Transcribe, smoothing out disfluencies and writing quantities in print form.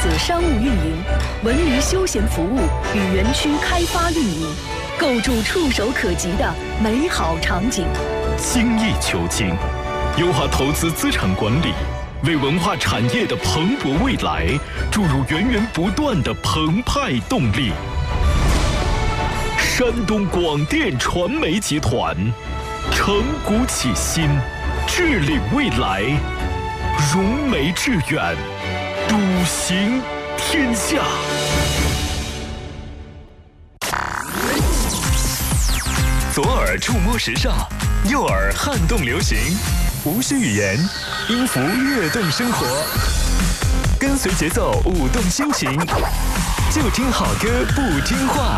子商务运营、文旅休闲服务与园区开发运营，构筑触手可及的美好场景。 精益求精，优化投资资产管理，为文化产业的蓬勃未来注入源源不断的澎湃动力。山东广电传媒集团，承古启新，治理未来，融媒致远，笃行天下。左耳触摸时尚，右耳撼动流行，无需语言，音符跃动生活，跟随节奏舞动心情，就听好歌不听话。